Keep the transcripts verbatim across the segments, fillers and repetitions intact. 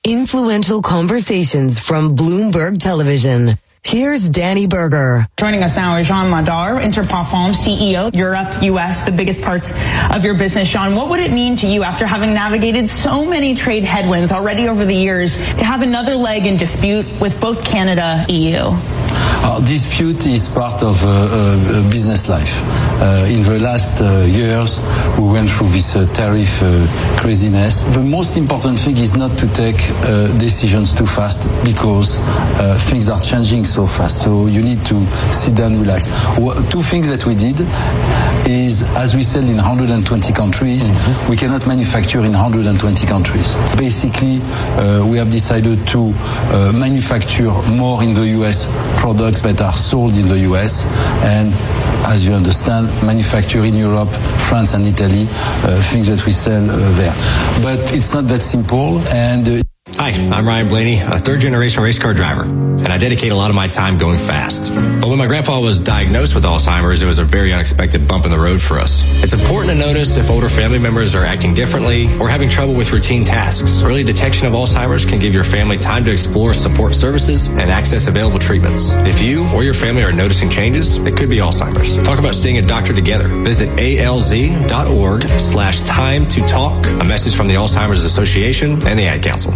Influential conversations from Bloomberg Television. Here's Danny Berger. Joining us now is Jean Madar, Interparfums C E O, Europe, U S, the biggest parts of your business. Jean, what would it mean to you after having navigated so many trade headwinds already over the years to have another leg in dispute with both Canada and E U? Uh, dispute is part of uh, uh, business life. Uh, in the last uh, years, we went through this uh, tariff uh, craziness. The most important thing is not to take uh, decisions too fast because uh, things are changing so fast. So you need to sit down, relax. Two things that we did is, as we sell in one hundred twenty countries, mm-hmm. we cannot manufacture in one hundred twenty countries. Basically, uh, we have decided to uh, manufacture more in the U S products that are sold in the U S and, as you understand, manufacture in Europe, France and Italy, uh, things that we sell uh, there. But it's not that simple. And uh, Hi, I'm Ryan Blaney, a third-generation race car driver, and I dedicate a lot of my time going fast. But when my grandpa was diagnosed with Alzheimer's, it was a very unexpected bump in the road for us. It's important to notice if older family members are acting differently or having trouble with routine tasks. Early detection of Alzheimer's can give your family time to explore support services and access available treatments. If you or your family are noticing changes, it could be Alzheimer's. Talk about seeing a doctor together. Visit alz.org slash time to talk. A message from the Alzheimer's Association and the Ad Council.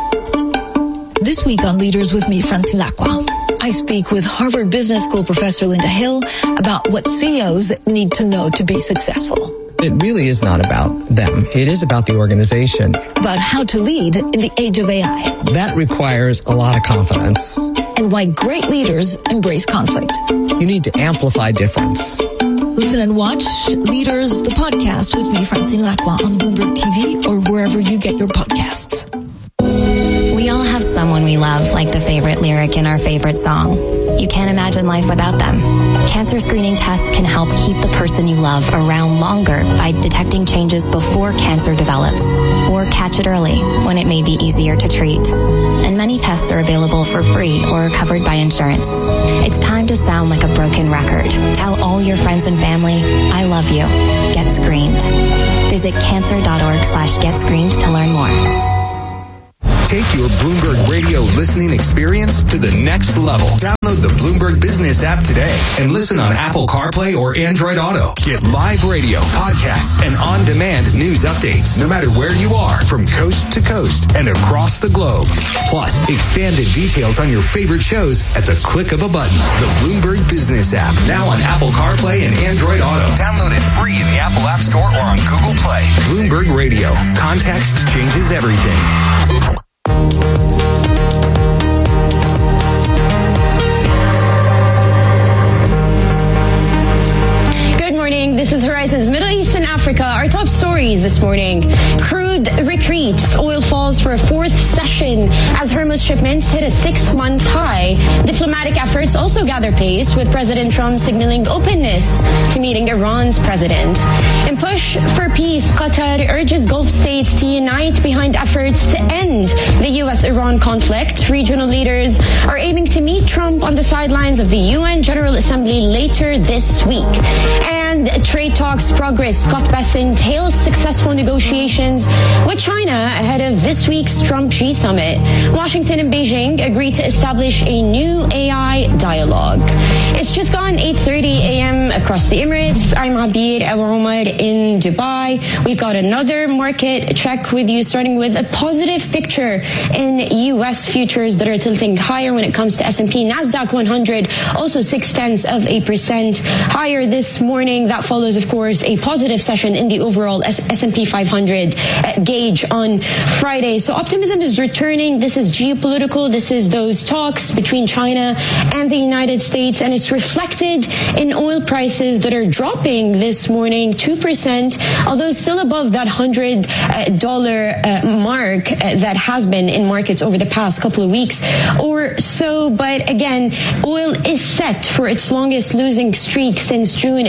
This week on Leaders with me, Francine Lacqua, I speak with Harvard Business School professor Linda Hill about what C E Os need to know to be successful. It really is not about them. It is about the organization. About how to lead in the age of A I. That requires a lot of confidence. And why great leaders embrace conflict. You need to amplify difference. Listen and watch Leaders, the podcast with me, Francine Lacqua, on Bloomberg T V or wherever you get your podcasts. We all have someone we love, like the favorite lyric in our favorite song. You can't imagine life without them. Cancer screening tests can help keep the person you love around longer by detecting changes before cancer develops, or catch it early when it may be easier to treat. And many tests are available for free or covered by insurance. It's time to sound like a broken record. Tell all your friends and family, I love you. Get screened. Visit cancer.org slash get screened to learn more. Take your Bloomberg Radio listening experience to the next level. Download the Bloomberg Business app today and listen on Apple CarPlay or Android Auto. Get live radio, podcasts, and on-demand news updates no matter where you are from coast to coast and across the globe. Plus, expanded details on your favorite shows at the click of a button. The Bloomberg Business app, now on Apple CarPlay and Android Auto. Download it free in the Apple App Store or on Google Play. Bloomberg Radio. Context changes everything. This is Horizons Middle East and Africa. Our top stories this morning. Crude retreats. Oil falls for a fourth session as Hormuz shipments hit a six-month high. Diplomatic efforts also gather pace, with President Trump signaling openness to meeting Iran's president. In push for peace, Qatar urges Gulf states to unite behind efforts to end the U S Iran conflict. Regional leaders are aiming to meet Trump on the sidelines of the U N General Assembly later this week. And trade talks progress. Scott Bessent hails successful negotiations with China ahead of this week's Trump-Xi summit. Washington and Beijing agreed to establish a new A I dialogue. It's just gone eight thirty a.m. across the Emirates. I'm Abir Abu Omar in Dubai. We've got another market check with you, starting with a positive picture in U S futures that are tilting higher when it comes to S and P. NASDAQ one hundred, also six tenths of a percent higher this morning. That follows, of course, a positive session in the overall S and P five hundred gauge on Friday. So optimism is returning. This is geopolitical. This is those talks between China and the United States, and it's reflected in oil prices that are dropping this morning, two percent, although still above that one hundred dollars uh, mark uh, that has been in markets over the past couple of weeks or so. But again, oil is set for its longest losing streak since June. It is dropping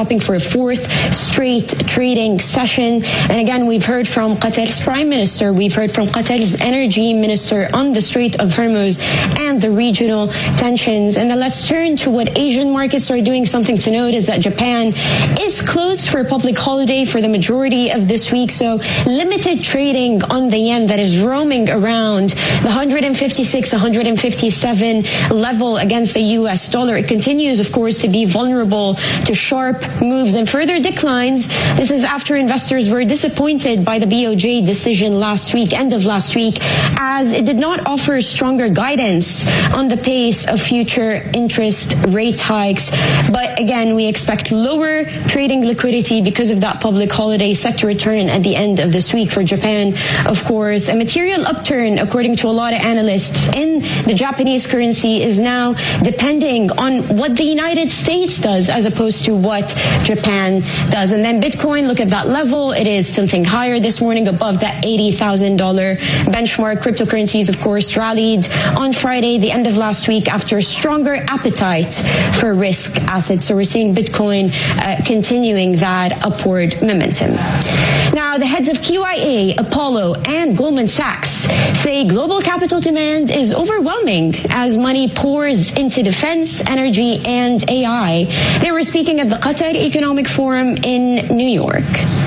dropping for a fourth straight trading session. And again, we've heard from Qatar's Prime Minister, we've heard from Qatar's Energy Minister on the Strait of Hormuz and the regional tensions. And then let's turn to what Asian markets are doing. Something to note is that Japan is closed for a public holiday for the majority of this week, so limited trading on the yen that is roaming around the one fifty-six, one fifty-seven level against the U S dollar. It continues, of course, to be vulnerable to sharp moves and further declines. This is after investors were disappointed by the B O J decision last week, end of last week, as it did not offer stronger guidance on the pace of future interest rate hikes. But again, we expect lower trading liquidity because of that public holiday set to return at the end of this week for Japan. Of course, a material upturn, according to a lot of analysts, in the Japanese currency is now depending on what the United States does as opposed to what Japan does. And then Bitcoin, look at that level. It is tilting higher this morning above that eighty thousand dollars benchmark. Cryptocurrencies, of course, rallied on Friday, the end of last week, after stronger appetite for risk assets. So we're seeing Bitcoin uh, continuing that upward momentum. Now, the heads of Q I A, Apollo, and Goldman Sachs say global capital demand is overwhelming as money pours into defense, energy, and A I. They were speaking at the Qatar Economic Forum in New York.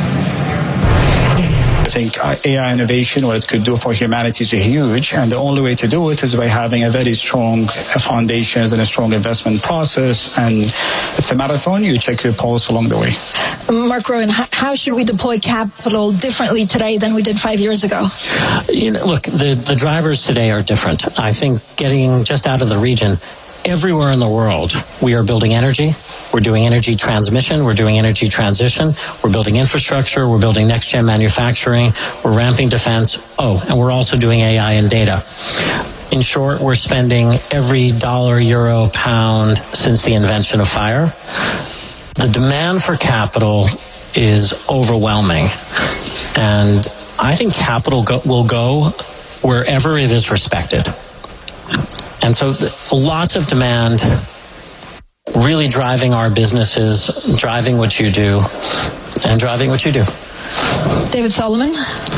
I think uh, A I innovation, what it could do for humanity is huge, and the only way to do it is by having a very strong foundations and a strong investment process, and it's a marathon. You check your pulse along the way. Mark Rowan, how should we deploy capital differently today than we did five years ago? You know, look, the, the drivers today are different. I think getting just out of the region, everywhere in the world, we are building energy. We're doing energy transmission. We're doing energy transition. We're building infrastructure. We're building next-gen manufacturing. We're ramping defense. Oh, and we're also doing A I and data. In short, we're spending every dollar, euro, pound since the invention of fire. The demand for capital is overwhelming. And I think capital go- will go wherever it is respected. And so lots of demand, really driving our businesses, driving what you do, and driving what you do. David Solomon?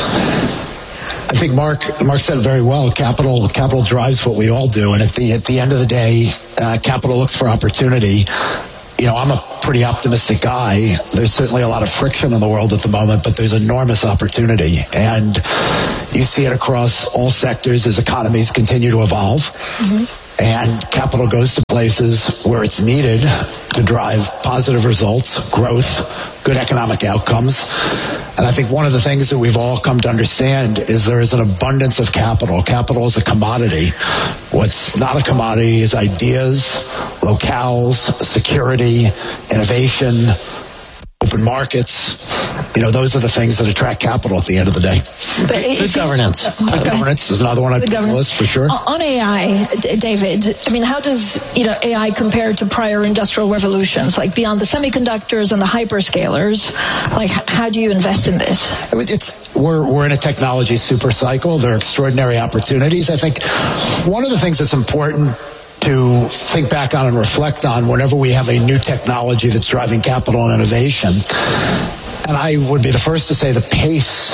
I think Mark Mark said it very well. Capital capital drives what we all do, and at the at the end of the day, uh, capital looks for opportunity. You know, I'm a pretty optimistic guy. There's certainly a lot of friction in the world at the moment, but there's enormous opportunity. And you see it across all sectors as economies continue to evolve. Mm-hmm. And capital goes to places where it's needed to drive positive results, growth, good economic outcomes. And I think one of the things that we've all come to understand is there is an abundance of capital. Capital is a commodity. What's not a commodity is ideas, locales, security, innovation, open markets. You know, those are the things that attract capital at the end of the day. But good governance. Good governance is another one I'd put on the list for sure. On A I, David, I mean, how does, you know, A I compare to prior industrial revolutions, like beyond the semiconductors and the hyperscalers? Like, how do you invest in this? I mean, it's we're we're in a technology super cycle. There are extraordinary opportunities. I think one of the things that's important to think back on and reflect on whenever we have a new technology that's driving capital and innovation. And I would be the first to say the pace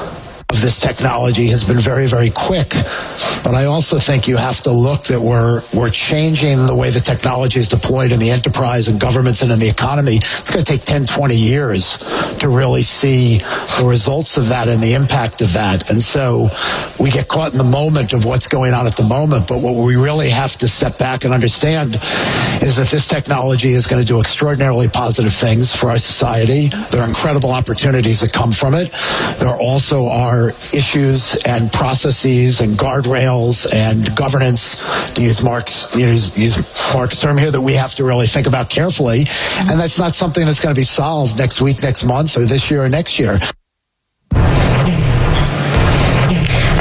of this technology has been very, very quick. But I also think you have to look that we're we're changing the way the technology is deployed in the enterprise and governments and in the economy. It's going to take ten, twenty years to really see the results of that and the impact of that. And so we get caught in the moment of what's going on at the moment. But what we really have to step back and understand is that this technology is going to do extraordinarily positive things for our society. There are incredible opportunities that come from it. There also are issues and processes and guardrails and governance, to use Mark's, you know, use, use Mark's term here, that we have to really think about carefully. And that's not something that's going to be solved next week, next month, or this year or next year. That was Mohammed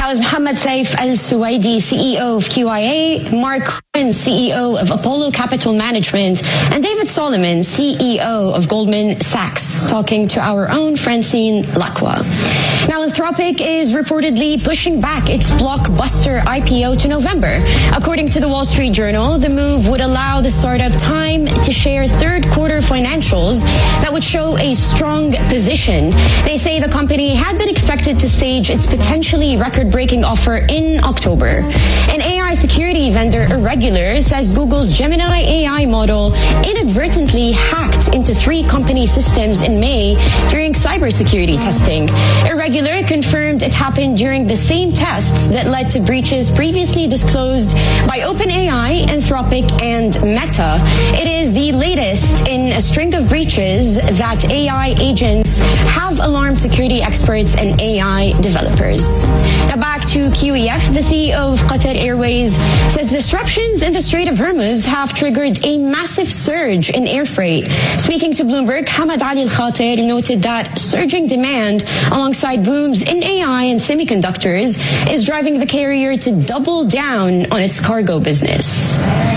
Mohammed Saif Al-Suwaidi, C E O of Q I A, Mark Quinn, C E O of Apollo Capital Management, and David Solomon, C E O of Goldman Sachs, talking to our own Francine Lacqua. Now, Anthropic is reportedly pushing back its blockbuster I P O to November. According to the Wall Street Journal, the move would allow the startup time to share third quarter financials that would show a strong position. They say the company had been expected to stage its potentially record-breaking offer in October. An A I security vendor, Irregular, says Google's Gemini A I model inadvertently hacked into three company systems in May during cybersecurity testing. Irregular confirmed it happened during the same tests that led to breaches previously disclosed by OpenAI, Anthropic, and Meta. It is the latest in a string of breaches that A I agents have alarmed security experts and A I developers. Now back to Q E F. The C E O of Qatar Airways says disruptions in the Strait of Hormuz have triggered a massive surge in air freight. Speaking to Bloomberg, Hamad Ali Al-Khater noted that surging demand alongside booms in A I and semiconductors is driving the carrier to double down on its cargo business.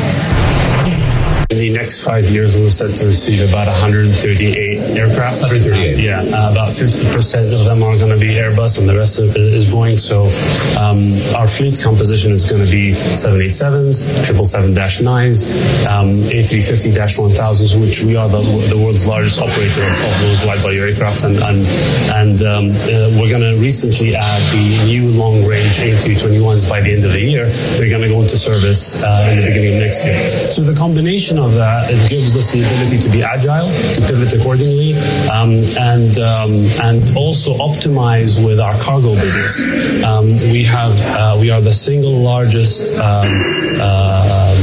In the next five years, we're set to receive about one hundred thirty-eight aircraft. one hundred thirty-eight. Uh, yeah, uh, about fifty percent of them are going to be Airbus, and the rest of it is Boeing. So um, our fleet composition is going to be seven eighty-sevens, triple seven dash nines, um, A three fifty dash one thousands, which we are the, the world's largest operator of those wide-body aircraft, and and, and um, uh, we're going to recently add the new long-range A three twenty-ones by the end of the year. They're going to go into service uh, in the beginning of next year. So the combination of that, it gives us the ability to be agile, to pivot accordingly, um, and um, and also optimize with our cargo business. Um, we have uh, we are the single largest um, uh,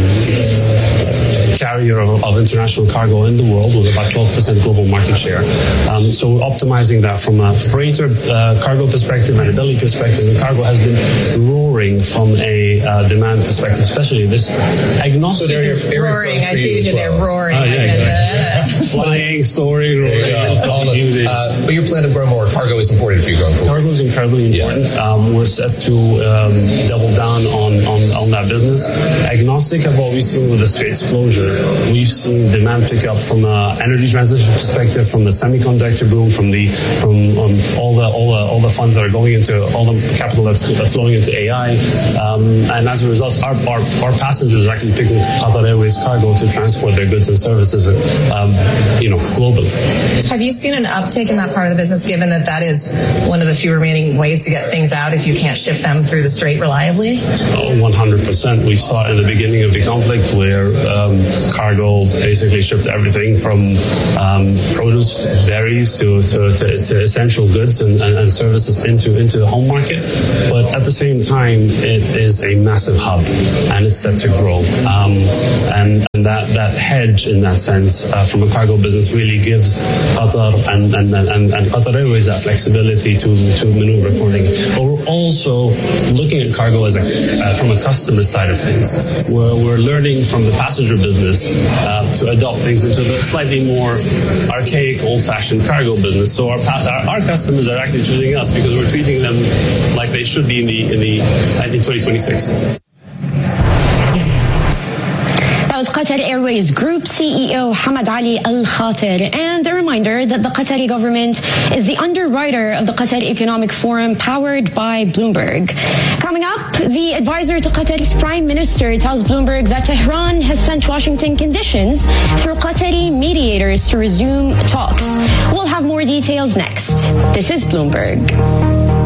carrier of, of international cargo in the world, with about twelve percent global market share. Um, so we're optimizing that from a freighter uh, cargo perspective and a belly perspective. And cargo has been roaring from a uh, demand perspective, especially this agnostic. So they're your roaring. I see you did there, roaring. Oh, yeah, exactly. Flying, soaring, roaring. All the, uh, but your plan to grow more cargo is important for you going forward. Cargo is incredibly important. Yeah. Um, we're set to um, double down on, on, on that business. Agnostic of what we've seen with the Straits closure, we've seen demand pick up from an energy transition perspective, from the semiconductor boom, from the from um, all the all the all the funds that are going into all the capital that's flowing into A I, um, and as a result, our, our our passengers are actually picking Qatar Airways cargo to transport their goods and services, um, you know, globally. Have you seen an uptick in that part of the business, given that that is one of the few remaining ways to get things out if you can't ship them through the Strait reliably? Oh, one hundred percent. We saw it in the beginning of the conflict where um, cargo basically shipped everything from um, produce, berries, to, to, to, to essential goods and, and, and services into, into the home market. But at the same time, it is a massive hub, and it's set to grow. Um, and, and that, that hedge, in that sense, uh, from a cargo business really gives Qatar and, and, and, and Qatar Airways that flexibility to, to maneuver accordingly. But we're also looking at cargo as a, uh, from a customer side of things. We're, we're learning from the passenger business uh, to adopt things into the slightly more archaic, old-fashioned cargo business. So our, our, our customers are actually choosing us because we're treating them like they should be in the in the in twenty twenty-six. That was Qatar Airways Group C E O Hamad Ali Al-Khater. And a reminder that the Qatari government is the underwriter of the Qatar Economic Forum powered by Bloomberg. Coming up, the advisor to Qatar's Prime Minister tells Bloomberg that Tehran has sent Washington conditions through Qatari mediators to resume talks. We'll have more details next. This is Bloomberg.